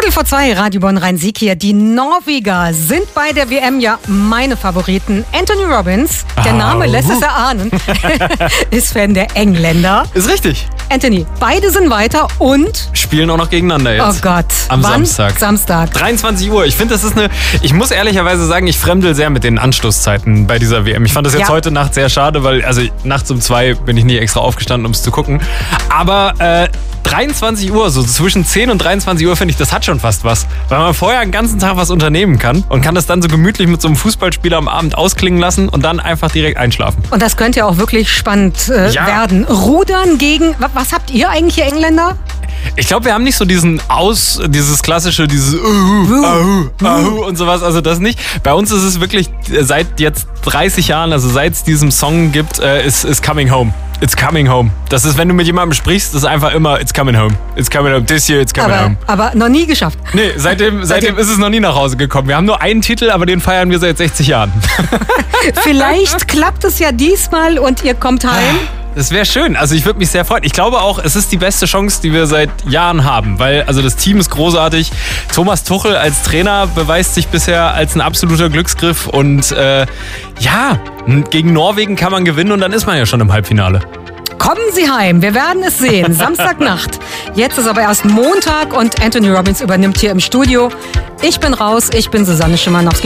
Viertel vor 2, Radio Bonn Rhein-Sieg hier. Die Norweger sind bei der WM ja meine Favoriten. Anthony Robbins, der Name lässt es erahnen, ist Fan der Engländer. Ist richtig. Anthony, beide sind weiter und spielen auch noch gegeneinander jetzt. Oh Gott. Am Wann? Samstag. 23 Uhr. Ich finde, das ist ich muss ehrlicherweise sagen, ich fremdel sehr mit den Anstoßzeiten bei dieser WM. Ich fand das jetzt heute Nacht sehr schade, weil nachts um 2 bin ich nie extra aufgestanden, um es zu gucken. Aber 23 Uhr, so zwischen 10 und 23 Uhr, finde ich, das hat schon fast was. Weil man vorher den ganzen Tag was unternehmen kann und kann das dann so gemütlich mit so einem Fußballspieler am Abend ausklingen lassen und dann einfach direkt einschlafen. Und das könnte ja auch wirklich spannend werden. Rudern gegen, was habt ihr eigentlich, ihr Engländer? Ich glaube, wir haben nicht so dieses klassische, und sowas, also das nicht. Bei uns ist es wirklich seit jetzt 30 Jahren, also seit es diesen Song gibt, ist Coming Home. It's coming home. Das ist, wenn du mit jemandem sprichst, das ist einfach immer It's coming home. It's coming home. This year, it's coming home. Aber noch nie geschafft. Nee, seitdem ist es noch nie nach Hause gekommen. Wir haben nur einen Titel, aber den feiern wir seit 60 Jahren. Vielleicht klappt es ja diesmal und ihr kommt heim. Das wäre schön. Also ich würde mich sehr freuen. Ich glaube auch, es ist die beste Chance, die wir seit Jahren haben. Weil das Team ist großartig. Thomas Tuchel als Trainer beweist sich bisher als ein absoluter Glücksgriff. Und gegen Norwegen kann man gewinnen und dann ist man ja schon im Halbfinale. Kommen Sie heim, wir werden es sehen. Samstagnacht. Jetzt ist aber erst Montag und Anthony Robbins übernimmt hier im Studio. Ich bin raus, ich bin Susanne Schimanowski.